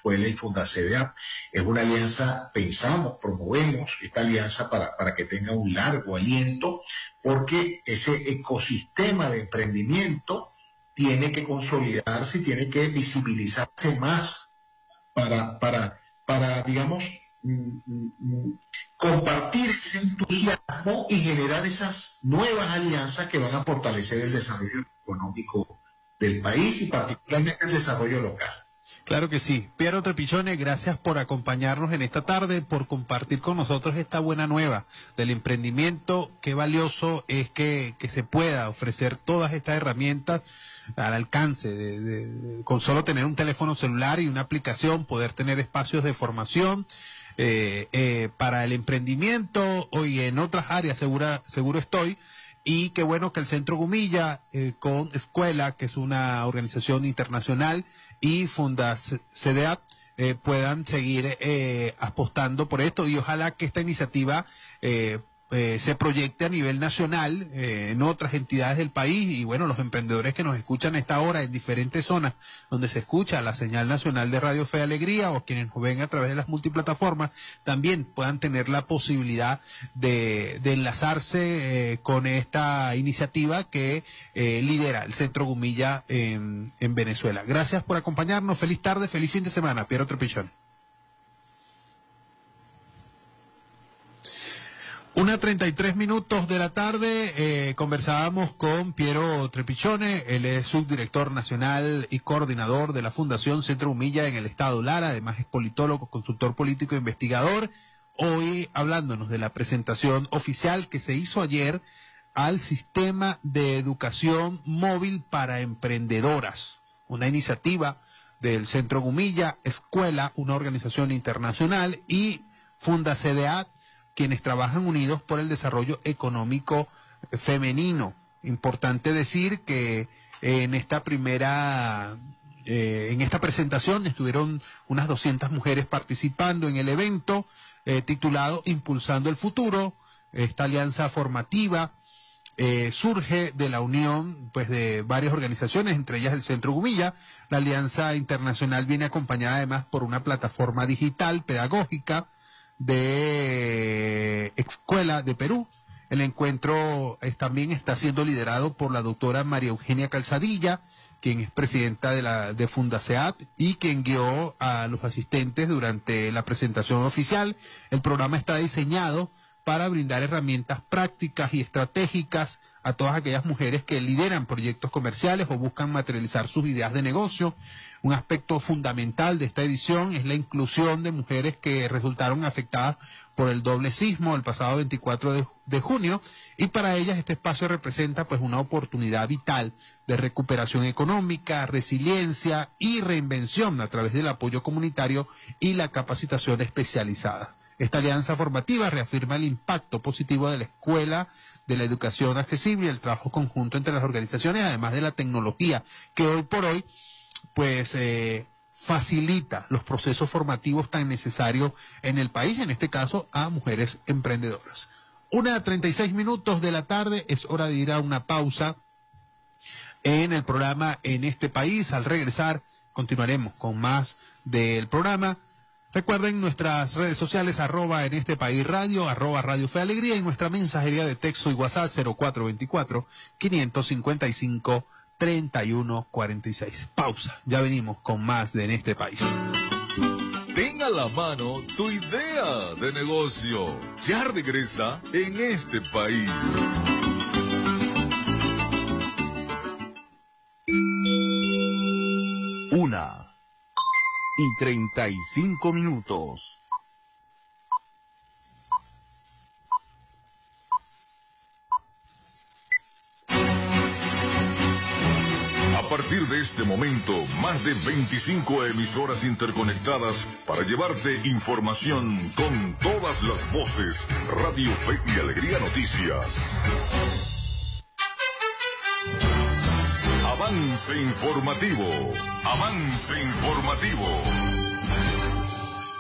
Escuela y Fundacedea. Es una alianza, promovemos esta alianza para que tenga un largo aliento, porque ese ecosistema de emprendimiento tiene que consolidarse y tiene que visibilizarse más para digamos, compartir ese entusiasmo y generar esas nuevas alianzas que van a fortalecer el desarrollo económico del país y particularmente el desarrollo local. Claro que sí. Piero Trepicciones, gracias por acompañarnos en esta tarde, por compartir con nosotros esta buena nueva del emprendimiento. Qué valioso es que se pueda ofrecer todas estas herramientas al alcance con solo tener un teléfono celular y una aplicación, poder tener espacios de formación para el emprendimiento y en otras áreas, seguro estoy. Y qué bueno que el Centro Gumilla con Escuela, que es una organización internacional, y Fundacedea puedan seguir apostando por esto, y ojalá que esta iniciativa se proyecte a nivel nacional en otras entidades del país. Y bueno, los emprendedores que nos escuchan a esta hora en diferentes zonas donde se escucha la señal nacional de Radio Fe y Alegría, o quienes nos ven a través de las multiplataformas, también puedan tener la posibilidad de enlazarse con esta iniciativa que lidera el Centro Gumilla en Venezuela. Gracias por acompañarnos. Feliz tarde, feliz fin de semana. Piero Trepicciones. 1:33 de la tarde, conversábamos con Piero Trepicciones. Él es subdirector nacional y coordinador de la Fundación Centro Gumilla en el estado Lara, además es politólogo, consultor político e investigador. Hoy hablándonos de la presentación oficial que se hizo ayer al Sistema de Educación Móvil para Emprendedoras, una iniciativa del Centro Gumilla, Escuela, una organización internacional, y Fundacedea, quienes trabajan unidos por el desarrollo económico femenino. Importante decir que en esta presentación estuvieron unas 200 mujeres participando en el evento titulado Impulsando el Futuro. Esta alianza formativa surge de la unión de varias organizaciones, entre ellas el Centro Gumilla. La alianza internacional viene acompañada además por una plataforma digital pedagógica de Escuela de Perú. El encuentro también está siendo liderado por la doctora María Eugenia Calzadilla, quien es presidenta de Fundacedea y quien guió a los asistentes durante la presentación oficial. El programa está diseñado para brindar herramientas prácticas y estratégicas a todas aquellas mujeres que lideran proyectos comerciales o buscan materializar sus ideas de negocio. Un aspecto fundamental de esta edición es la inclusión de mujeres que resultaron afectadas por el doble sismo el pasado 24 de junio, y para ellas este espacio representa una oportunidad vital de recuperación económica, resiliencia y reinvención a través del apoyo comunitario y la capacitación especializada. Esta alianza formativa reafirma el impacto positivo de la escuela, de la educación accesible y el trabajo conjunto entre las organizaciones, además de la tecnología que hoy por hoy facilita los procesos formativos tan necesarios en el país, en este caso a mujeres emprendedoras. 1:36 de la tarde, es hora de ir a una pausa en el programa En este País. Al regresar continuaremos con más del programa. Recuerden nuestras redes sociales, @en este país radio, @Radio Fe Alegría, y nuestra mensajería de texto y WhatsApp 0424-555-3146. Pausa, ya venimos con más de En este País. Ten a la mano tu idea de negocio. Ya regresa En este País. Una y 35 minutos. A partir de este momento, más de 25 emisoras interconectadas para llevarte información con todas las voces. Radio Fe y Alegría Noticias. Avance informativo. Avance informativo.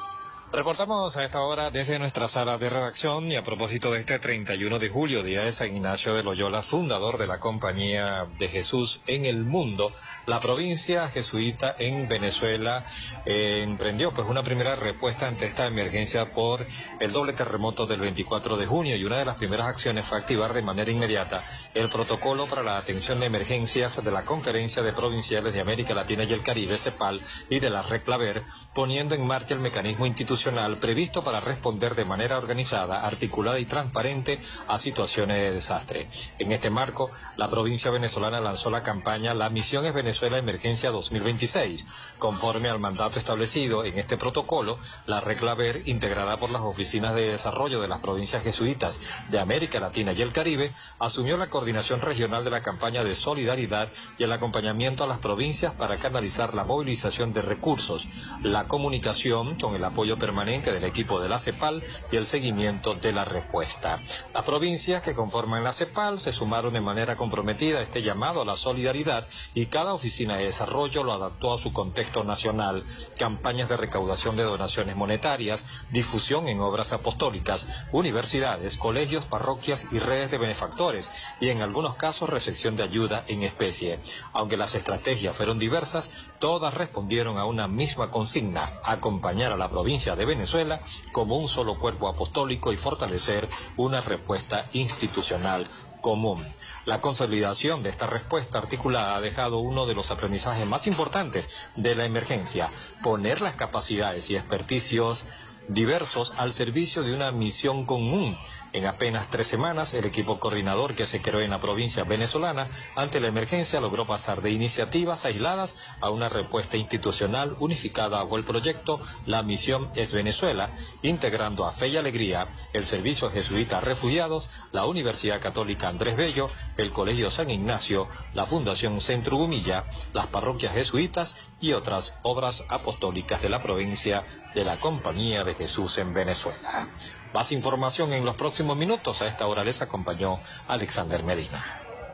Reportamos a esta hora desde nuestra sala de redacción y a propósito de este 31 de julio, día de San Ignacio de Loyola, fundador de la Compañía de Jesús en el mundo, la provincia jesuita en Venezuela emprendió pues una primera respuesta ante esta emergencia por el doble terremoto del 24 de junio y una de las primeras acciones fue activar de manera inmediata el protocolo para la atención de emergencias de la Conferencia de Provinciales de América Latina y el Caribe, CEPAL, y de la RECLAVER, poniendo en marcha el mecanismo institucional previsto para responder de manera organizada, articulada y transparente a situaciones de desastre. En este marco, la provincia venezolana lanzó la campaña La Misión es Venezuela Emergencia 2026. Conforme al mandato establecido en este protocolo, la RECLAVER, integrada por las oficinas de desarrollo de las provincias jesuitas de América Latina y el Caribe, asumió la coordinación regional de la campaña de solidaridad y el acompañamiento a las provincias para canalizar la movilización de recursos, la comunicación con el apoyo permanente del equipo de la CEPAL y el seguimiento de la respuesta. Las provincias que conforman la CEPAL se sumaron de manera comprometida a este llamado a la solidaridad y cada oficina de desarrollo lo adaptó a su contexto nacional. Campañas de recaudación de donaciones monetarias, difusión en obras apostólicas, universidades, colegios, parroquias y redes de benefactores y en algunos casos recepción de ayuda en especie. Aunque las estrategias fueron diversas, todas respondieron a una misma consigna: acompañar a la provincia de Venezuela como un solo cuerpo apostólico y fortalecer una respuesta institucional común. La consolidación de esta respuesta articulada ha dejado uno de los aprendizajes más importantes de la emergencia: poner las capacidades y experticios diversos al servicio de una misión común. En apenas 3 semanas, el equipo coordinador que se creó en la provincia venezolana ante la emergencia logró pasar de iniciativas aisladas a una respuesta institucional unificada bajo el proyecto La Misión es Venezuela, integrando a Fe y Alegría, el Servicio Jesuita a Refugiados, la Universidad Católica Andrés Bello, el Colegio San Ignacio, la Fundación Centro Gumilla, las parroquias jesuitas y otras obras apostólicas de la provincia de la Compañía de Jesús en Venezuela. Más información en los próximos minutos. A esta hora les acompañó Alexander Medina.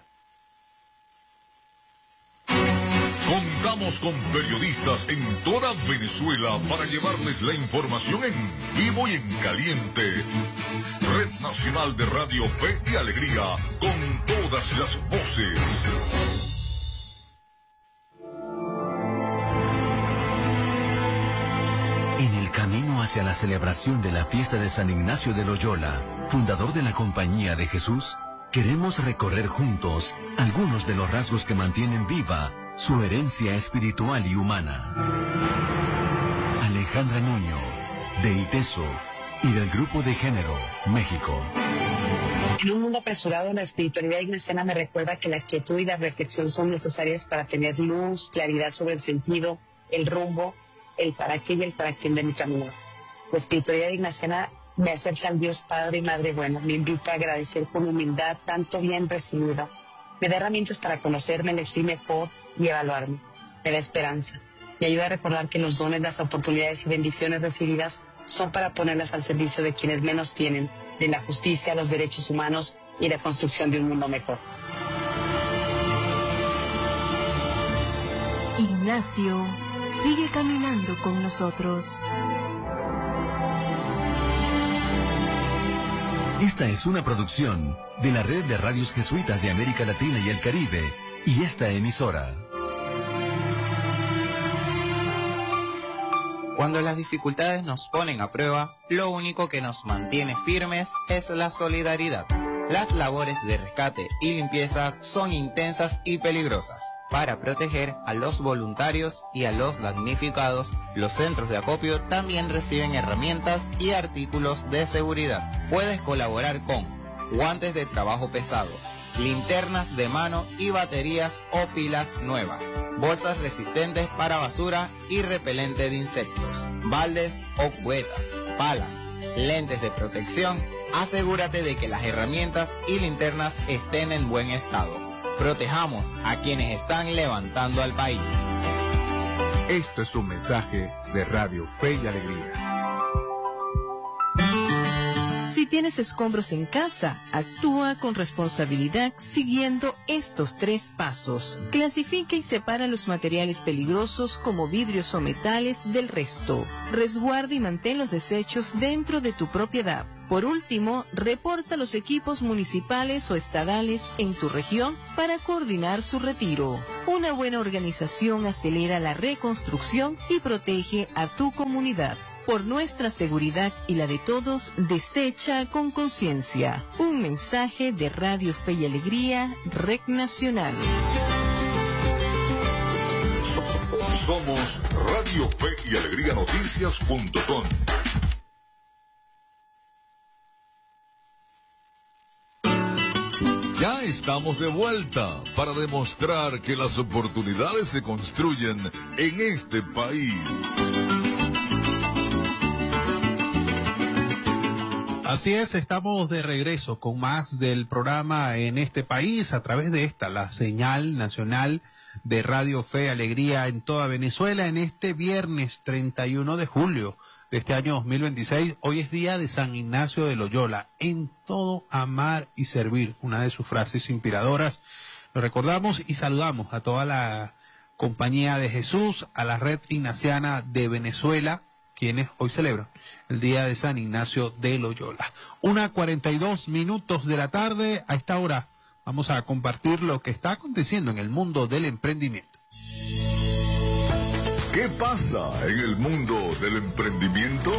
Contamos con periodistas en toda Venezuela para llevarles la información en vivo y en caliente. Red Nacional de Radio Fe y Alegría, con todas las voces. En el camino hacia la celebración de la fiesta de San Ignacio de Loyola, fundador de la Compañía de Jesús, queremos recorrer juntos algunos de los rasgos que mantienen viva su herencia espiritual y humana. Alejandra Nuño, de ITESO y del Grupo de Género, México. En un mundo apresurado, la espiritualidad ignaciana me recuerda que la quietud y la reflexión son necesarias para tener luz, claridad sobre el sentido, el rumbo, el para qué y el para quién de mi camino. La espiritualidad ignaciana me acerca al Dios Padre y Madre Bueno, me invita a agradecer con humildad tanto bien recibido, me da herramientas para conocerme, elegir mejor y evaluarme, me da esperanza, me ayuda a recordar que los dones, las oportunidades y bendiciones recibidas son para ponerlas al servicio de quienes menos tienen, de la justicia, los derechos humanos y la construcción de un mundo mejor. Ignacio sigue caminando con nosotros. Esta es una producción de la Red de Radios Jesuitas de América Latina y el Caribe y esta emisora. Cuando las dificultades nos ponen a prueba, lo único que nos mantiene firmes es la solidaridad. Las labores de rescate y limpieza son intensas y peligrosas. Para proteger a los voluntarios y a los damnificados, los centros de acopio también reciben herramientas y artículos de seguridad. Puedes colaborar con guantes de trabajo pesado, linternas de mano y baterías o pilas nuevas, bolsas resistentes para basura y repelente de insectos, baldes o cubetas, palas, lentes de protección. Asegúrate de que las herramientas y linternas estén en buen estado. Protejamos a quienes están levantando al país. Esto es un mensaje de Radio Fe y Alegría. Si tienes escombros en casa, actúa con responsabilidad siguiendo estos 3 pasos. Clasifica y separa los materiales peligrosos como vidrios o metales del resto. Resguarda y mantén los desechos dentro de tu propiedad. Por último, reporta los equipos municipales o estadales en tu región para coordinar su retiro. Una buena organización acelera la reconstrucción y protege a tu comunidad. Por nuestra seguridad y la de todos, desecha con conciencia. Un mensaje de Radio Fe y Alegría, Red Nacional. Somos Radio Fe y Alegría Noticias.com. Ya estamos de vuelta para demostrar que las oportunidades se construyen en este país. Así es, estamos de regreso con más del programa en este país a través de esta, la señal nacional de Radio Fe Alegría en toda Venezuela en este viernes 31 de julio de este año 2026. Hoy es día de San Ignacio de Loyola. En todo amar y servir, una de sus frases inspiradoras. Lo recordamos y saludamos a toda la Compañía de Jesús, a la Red Ignaciana de Venezuela, quienes hoy celebran el día de San Ignacio de Loyola. 1:42 de la tarde. A esta hora vamos a compartir lo que está aconteciendo en el mundo del emprendimiento. ¿Qué pasa en el mundo del emprendimiento?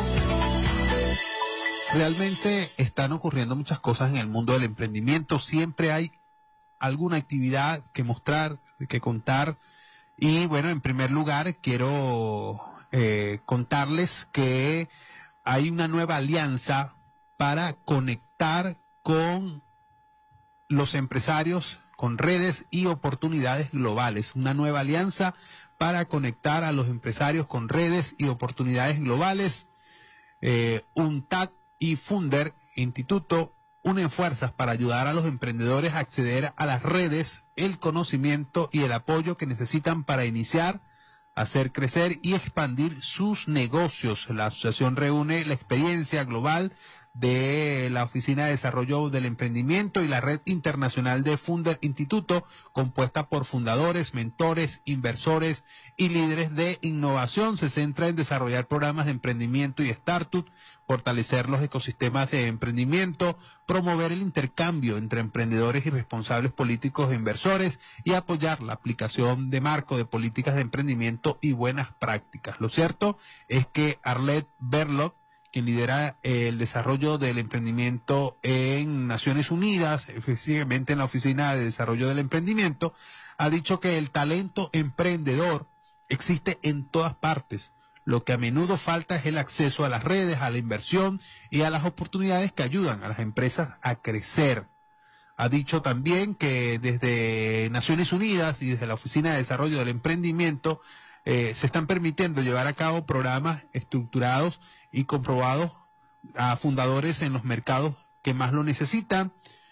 Realmente están ocurriendo muchas cosas en el mundo del emprendimiento. Siempre hay alguna actividad que mostrar, que contar. Y bueno, en primer lugar quiero contarles que hay una nueva alianza para conectar con los empresarios, con redes y oportunidades globales. Una nueva alianza para conectar a los empresarios con redes y oportunidades globales. UNTAD y Funder Instituto unen fuerzas para ayudar a los emprendedores a acceder a las redes, el conocimiento y el apoyo que necesitan para iniciar, hacer crecer y expandir sus negocios. La asociación reúne la experiencia global de la Oficina de Desarrollo del Emprendimiento y la Red Internacional de Funder Instituto, compuesta por fundadores, mentores, inversores y líderes de innovación. Se centra en desarrollar programas de emprendimiento y startup, fortalecer los ecosistemas de emprendimiento, promover el intercambio entre emprendedores y responsables políticos e inversores y apoyar la aplicación de marco de políticas de emprendimiento y buenas prácticas. Lo cierto es que Arlette Berlock, quien lidera el desarrollo del emprendimiento en Naciones Unidas, específicamente en la Oficina de Desarrollo del Emprendimiento, ha dicho que el talento emprendedor existe en todas partes. Lo que a menudo falta es el acceso a las redes, a la inversión y a las oportunidades que ayudan a las empresas a crecer. Ha dicho también que desde Naciones Unidas y desde la Oficina de Desarrollo del Emprendimiento se están permitiendo llevar a cabo programas estructurados y comprobados a fundadores en los mercados que más lo necesitan.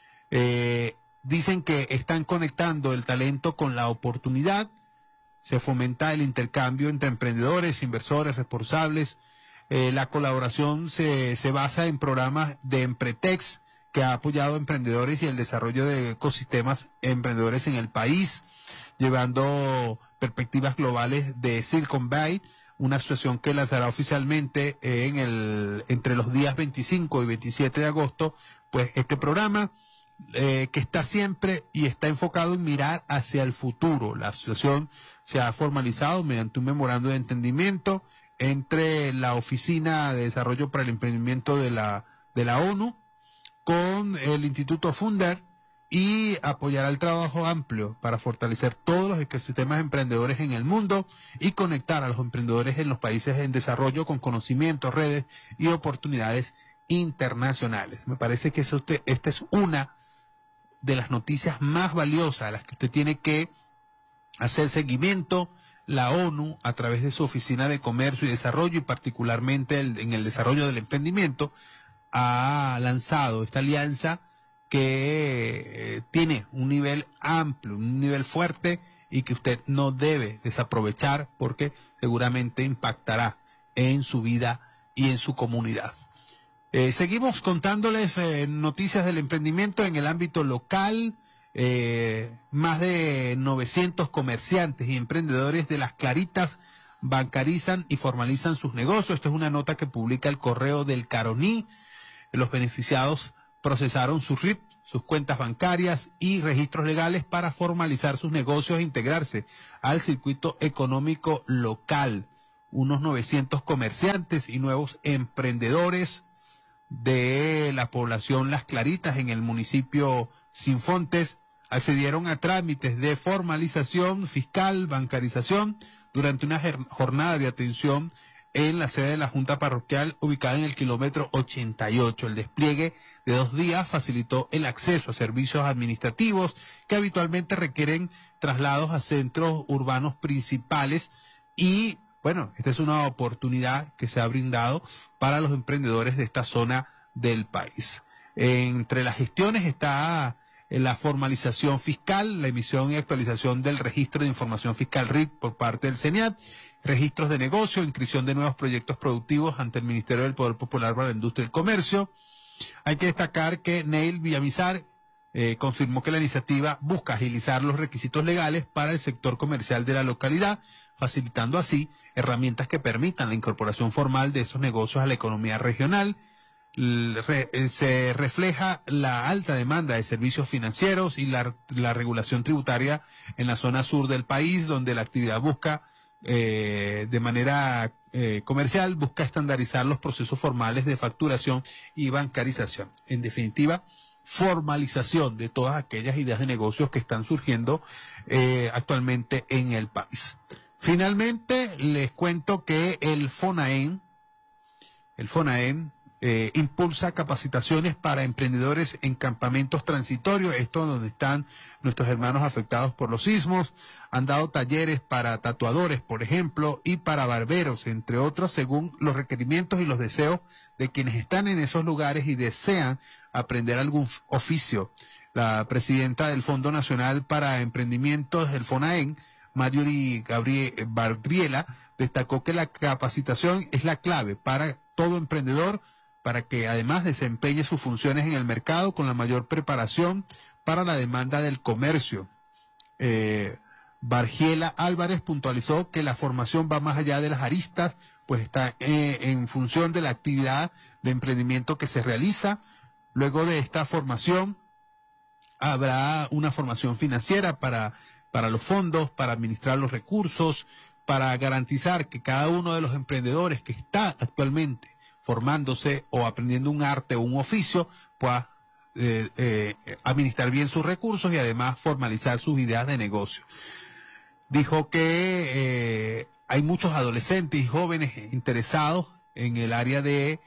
Dicen que están conectando el talento con la oportunidad. Se fomenta el intercambio entre emprendedores, inversores, responsables. La colaboración se basa en programas de Empretex, que ha apoyado a emprendedores y el desarrollo de ecosistemas emprendedores en el país, llevando perspectivas globales de Silicon Valley, una asociación que lanzará oficialmente entre los días 25 y 27 de agosto, pues este programa que está siempre y está enfocado en mirar hacia el futuro. La asociación se ha formalizado mediante un memorando de entendimiento entre la Oficina de Desarrollo para el Emprendimiento de la ONU con el Instituto Funder y apoyará el trabajo amplio para fortalecer todos los ecosistemas emprendedores en el mundo y conectar a los emprendedores en los países en desarrollo con conocimientos, redes y oportunidades internacionales. Me parece que esta es una de las noticias más valiosas a las que usted tiene que hacer seguimiento. La ONU, a través de su Oficina de Comercio y Desarrollo, y particularmente en el desarrollo del emprendimiento, ha lanzado esta alianza que tiene un nivel amplio, un nivel fuerte, y que usted no debe desaprovechar porque seguramente impactará en su vida y en su comunidad. Seguimos contándoles noticias del emprendimiento en el ámbito local. Más de 900 comerciantes y emprendedores de Las Claritas bancarizan y formalizan sus negocios. Esta es una nota que publica el Correo del Caroní. Los beneficiados procesaron sus RIP, sus cuentas bancarias y registros legales para formalizar sus negocios e integrarse al circuito económico local. Unos 900 comerciantes y nuevos emprendedores de la población Las Claritas en el municipio Sinfontes accedieron a trámites de formalización fiscal, bancarización, durante una jornada de atención en la sede de la Junta Parroquial ubicada en el kilómetro 88. El despliegue de 2 días facilitó el acceso a servicios administrativos que habitualmente requieren traslados a centros urbanos principales y, bueno, esta es una oportunidad que se ha brindado para los emprendedores de esta zona del país. Entre las gestiones está la formalización fiscal, la emisión y actualización del registro de información fiscal RIT por parte del CENIAT, registros de negocio, inscripción de nuevos proyectos productivos ante el Ministerio del Poder Popular para la Industria y el Comercio. Hay que destacar que Neil Villamizar confirmó que la iniciativa busca agilizar los requisitos legales para el sector comercial de la localidad, facilitando así herramientas que permitan la incorporación formal de estos negocios a la economía regional. Se refleja la alta demanda de servicios financieros y la regulación tributaria en la zona sur del país, donde la actividad busca de manera comercial, busca estandarizar los procesos formales de facturación y bancarización. En definitiva, formalización de todas aquellas ideas de negocios que están surgiendo actualmente en el país. Finalmente, les cuento que el FONAEN impulsa capacitaciones para emprendedores en campamentos transitorios, esto donde están nuestros hermanos afectados por los sismos. Han dado talleres para tatuadores, por ejemplo, y para barberos, entre otros, según los requerimientos y los deseos de quienes están en esos lugares y desean aprender algún oficio. La presidenta del Fondo Nacional para Emprendimientos, el FONAEN, Marjorie Gabriela, destacó que la capacitación es la clave para todo emprendedor, para que además desempeñe sus funciones en el mercado con la mayor preparación para la demanda del comercio. Bargiela Álvarez puntualizó que la formación va más allá de las aristas, pues está en función de la actividad de emprendimiento que se realiza. Luego de esta formación habrá una formación financiera para los fondos, para administrar los recursos, para garantizar que cada uno de los emprendedores que está actualmente formándose o aprendiendo un arte o un oficio pueda administrar bien sus recursos y además formalizar sus ideas de negocio. Dijo que hay muchos adolescentes y jóvenes interesados en el área de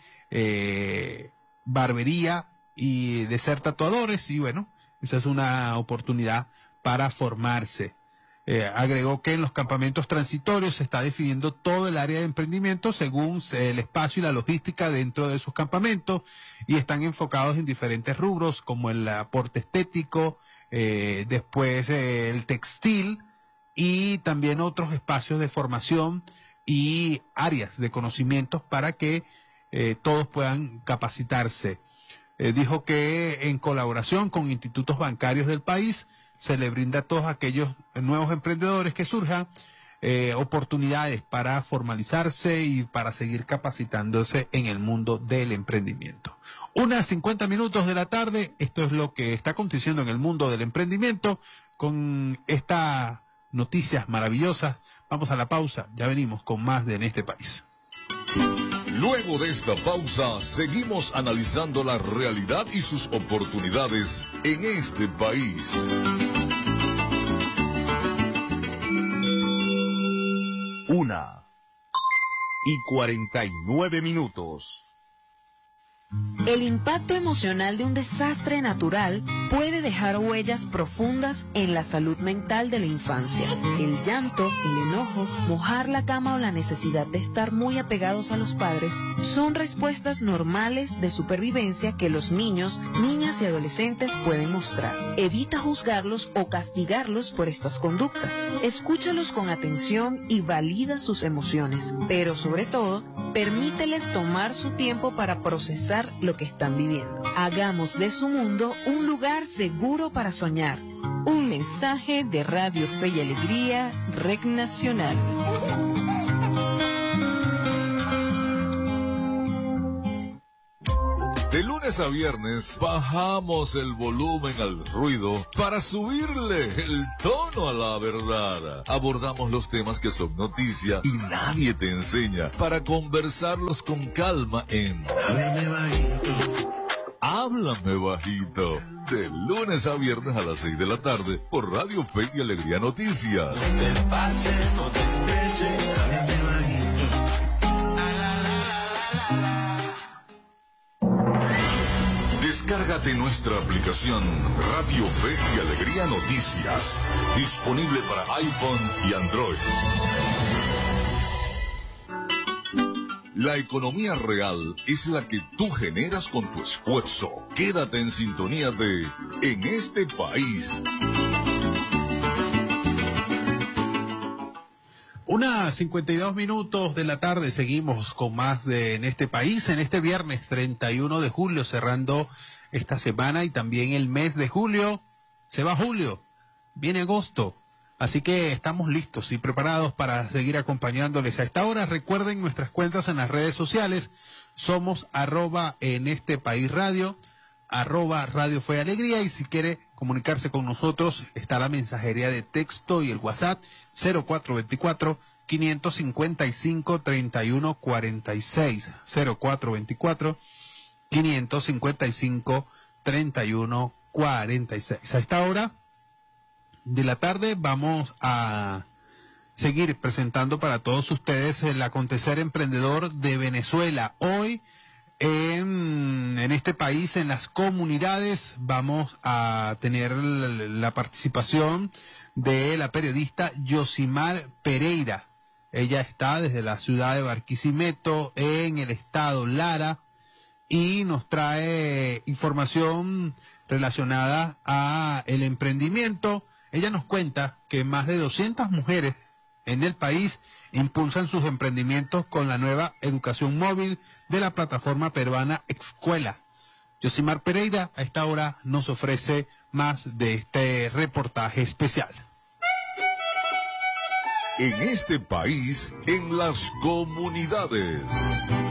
barbería y de ser tatuadores y bueno, esa es una oportunidad para formarse. Agregó que en los campamentos transitorios se está definiendo todo el área de emprendimiento según el espacio y la logística dentro de esos campamentos y están enfocados en diferentes rubros como el aporte estético, después el textil y también otros espacios de formación y áreas de conocimientos para que todos puedan capacitarse. Dijo que en colaboración con institutos bancarios del país se le brinda a todos aquellos nuevos emprendedores que surjan oportunidades para formalizarse y para seguir capacitándose en el mundo del emprendimiento. 1:50 de la tarde, esto es lo que está aconteciendo en el mundo del emprendimiento con estas noticias maravillosas. Vamos a la pausa, ya venimos con más de En este país. Luego de esta pausa, seguimos analizando la realidad y sus oportunidades en este país. Una y 49 minutos. El impacto emocional de un desastre natural puede dejar huellas profundas en la salud mental de la infancia. El llanto, el enojo, mojar la cama o la necesidad de estar muy apegados a los padres son respuestas normales de supervivencia que los niños, niñas y adolescentes pueden mostrar. Evita juzgarlos o castigarlos por estas conductas. Escúchalos con atención y valida sus emociones, pero sobre todo, permíteles tomar su tiempo para procesar contar lo que están viviendo. Hagamos de su mundo un lugar seguro para soñar. Un mensaje de Radio Fe y Alegría, Rec Nacional. De lunes a viernes bajamos el volumen al ruido para subirle el tono a la verdad. Abordamos los temas que son noticia y nadie te enseña para conversarlos con calma en Háblame Bajito. De lunes a viernes a las 6 de la tarde por Radio Fe y Alegría Noticias. Descárgate nuestra aplicación Radio Fe y Alegría Noticias, disponible para iPhone y Android. La economía real es la que tú generas con tu esfuerzo. Quédate en sintonía de En este país. 1:52 de la tarde, seguimos con más de En este país, en este viernes 31 de julio, cerrando esta semana y también el mes de julio. Se va julio, viene agosto, así que estamos listos y preparados para seguir acompañándoles a esta hora. Recuerden nuestras cuentas en las redes sociales, somos @en este país radio, @Radio Fe y Alegría, y si quiere comunicarse con nosotros está la mensajería de texto y el WhatsApp 0424-555-3146, 0424-555-3146. A esta hora de la tarde vamos a seguir presentando para todos ustedes el acontecer emprendedor de Venezuela. Hoy en este país, en las comunidades, vamos a tener la participación de la periodista Yosimar Pereira. Ella está desde la ciudad de Barquisimeto, en el estado Lara, y nos trae información relacionada a el emprendimiento. Ella nos cuenta que más de 200 mujeres en el país impulsan sus emprendimientos con la nueva educación móvil de la plataforma peruana Escuela. Yosimar Pereira a esta hora nos ofrece más de este reportaje especial. En este país, en las comunidades.